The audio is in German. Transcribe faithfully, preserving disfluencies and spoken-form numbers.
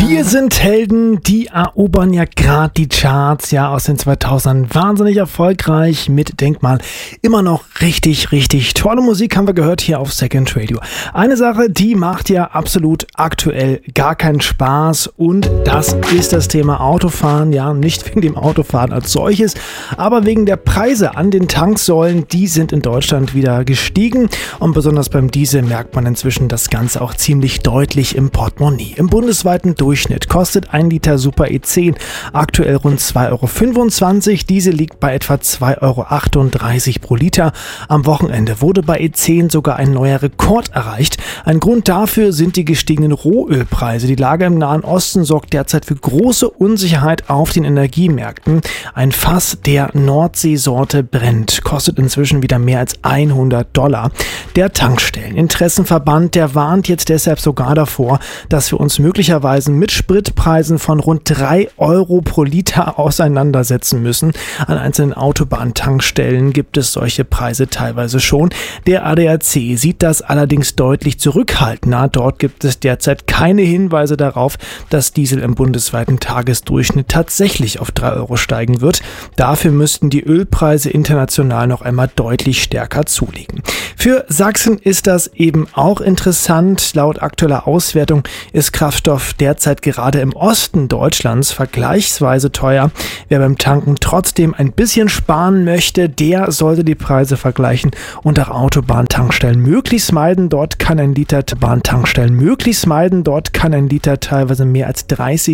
Wir sind Helden, die erobern ja gerade die Charts, ja, aus den zweitausendern. Wahnsinnig erfolgreich mit Denkmal. Immer noch richtig, richtig tolle Musik haben wir gehört hier auf Second Radio. Eine Sache, die macht ja absolut aktuell gar keinen Spaß und das ist das Thema Autofahren. Ja, nicht wegen dem Autofahren als solches, aber wegen der Preise an den Tanksäulen. Die sind in Deutschland wieder gestiegen und besonders beim Diesel merkt man inzwischen das Ganze auch ziemlich deutlich im Portemonnaie. Im bundesweiten Durchschnitt kostet ein Liter Super E zehn aktuell rund zwei Euro fünfundzwanzig. Diese liegt bei etwa zwei Euro achtunddreißig pro Liter. Am Wochenende wurde bei E zehn sogar ein neuer Rekord erreicht. Ein Grund dafür sind die gestiegenen Rohölpreise. Die Lage im Nahen Osten sorgt derzeit für große Unsicherheit auf den Energiemärkten. Ein Fass der Nordseesorte Brent kostet inzwischen wieder mehr als hundert Dollar. Der Tankstelleninteressenverband, der warnt jetzt deshalb sogar davor, dass wir uns möglicherweise mit Spritpreisen von rund drei Euro pro Liter auseinandersetzen müssen. An einzelnen Autobahntankstellen gibt es solche Preise teilweise schon. Der A D A C sieht das allerdings deutlich zurückhaltender. Dort gibt es derzeit keine Hinweise darauf, dass Diesel im bundesweiten Tagesdurchschnitt tatsächlich auf drei Euro steigen wird. Dafür müssten die Ölpreise international noch einmal deutlich stärker zulegen. Für Sachsen ist das eben auch interessant. Laut aktueller Auswertung ist Kraftstoff derzeit gerade im Osten Deutschlands vergleichsweise teuer. Wer beim Tanken trotzdem ein bisschen sparen möchte, der sollte die Preise vergleichen und auch Autobahntankstellen möglichst meiden. Dort kann ein Liter Bahntankstellen möglichst meiden. Dort kann ein Liter teilweise mehr als dreißig